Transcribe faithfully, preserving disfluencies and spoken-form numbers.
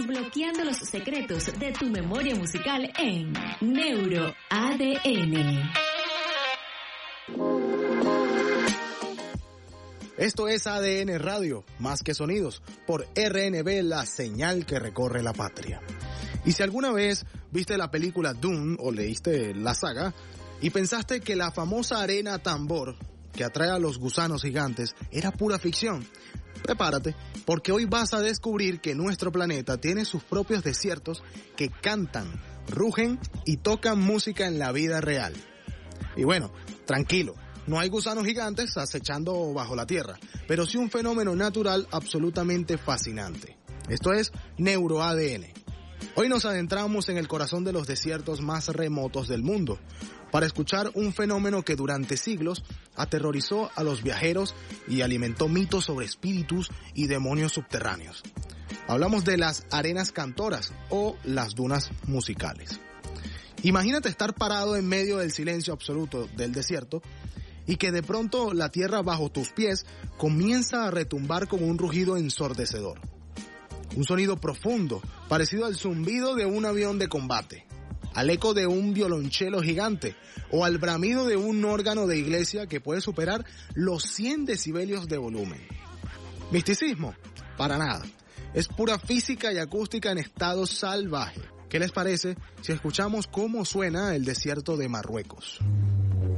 desbloqueando los secretos de tu memoria musical en Neuro A D N. Esto es A D N Radio, más que sonidos, por R N B, la señal que recorre la patria. Y si alguna vez viste la película Dune o leíste la saga y pensaste que la famosa arena tambor que atrae a los gusanos gigantes era pura ficción, prepárate, porque hoy vas a descubrir que nuestro planeta tiene sus propios desiertos que cantan, rugen y tocan música en la vida real. Y bueno, tranquilo. No hay gusanos gigantes acechando bajo la tierra, pero sí un fenómeno natural absolutamente fascinante. Esto es Neuro A D N. Hoy nos adentramos en el corazón de los desiertos más remotos del mundo para escuchar un fenómeno que durante siglos aterrorizó a los viajeros y alimentó mitos sobre espíritus y demonios subterráneos. Hablamos de las arenas cantoras o las dunas musicales. Imagínate estar parado en medio del silencio absoluto del desierto y que de pronto la tierra bajo tus pies comienza a retumbar como un rugido ensordecedor. Un sonido profundo, parecido al zumbido de un avión de combate, al eco de un violonchelo gigante o al bramido de un órgano de iglesia que puede superar los cien decibelios de volumen. ¿Misticismo? Para nada. Es pura física y acústica en estado salvaje. ¿Qué les parece si escuchamos cómo suena el desierto de Marruecos?